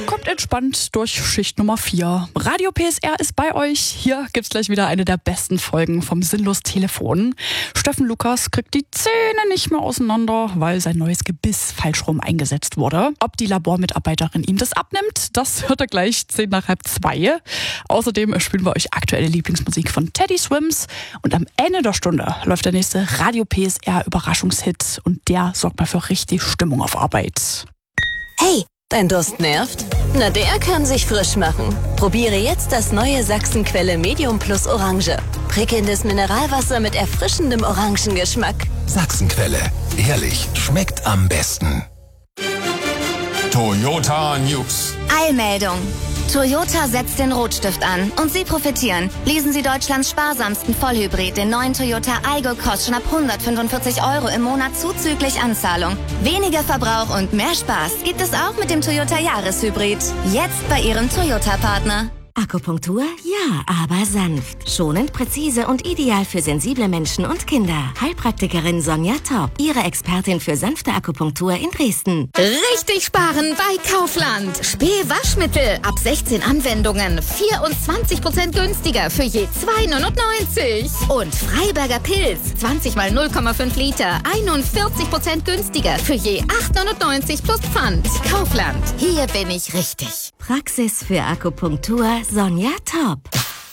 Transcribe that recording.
Kommt entspannt durch Schicht Nummer 4. Radio PSR ist bei euch. Hier gibt's gleich wieder eine der besten Folgen vom Sinnlos Telefon. Steffen Lukas kriegt die Zähne nicht mehr auseinander, weil sein neues Gebiss falsch rum eingesetzt wurde. Ob die Labormitarbeiterin ihm das abnimmt, das hört er gleich 1:10 Außerdem spielen wir euch aktuelle Lieblingsmusik von Teddy Swims. Und am Ende der Stunde läuft der nächste Radio PSR Überraschungshit und der sorgt mal für richtig Stimmung auf Arbeit. Hey, dein Durst nervt? Na, der kann sich frisch machen. Probiere jetzt das neue Sachsenquelle Medium Plus Orange. Prickelndes Mineralwasser mit erfrischendem Orangengeschmack. Sachsenquelle. Ehrlich, schmeckt am besten. Toyota News. Eilmeldung. Toyota setzt den Rotstift an und Sie profitieren. Lesen Sie Deutschlands sparsamsten Vollhybrid, den neuen Toyota Aygo, kostet schon ab 145 € im Monat zuzüglich Anzahlung. Weniger Verbrauch und mehr Spaß gibt es auch mit dem Toyota Jahreshybrid. Jetzt bei Ihrem Toyota-Partner. Akupunktur? Ja, aber sanft. Schonend, präzise und ideal für sensible Menschen und Kinder. Heilpraktikerin Sonja Top, Ihre Expertin für sanfte Akupunktur in Dresden. Richtig sparen bei Kaufland. Spee-Waschmittel ab 16 Anwendungen. 24% günstiger für je 2,99 €. Und Freiberger Pilz. 20 mal 0,5 Liter. 41% günstiger für je 8,99 € plus Pfand. Kaufland. Hier bin ich richtig. Praxis für Akupunktur Sonja Top.